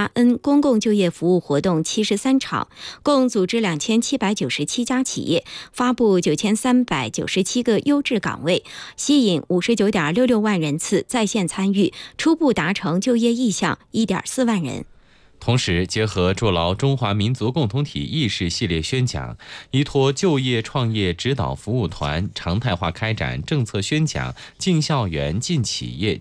8N 公共就业服务活动73场，共组织2797家企业，发布9397个优质岗位，吸引59.66万人次在线参与，初步达成就业意向1.4万人。 同时，结合筑牢中华民族共同体意识系列宣讲，依托就业创业指导服务团，常态化开展政策宣讲，进校园、进企业、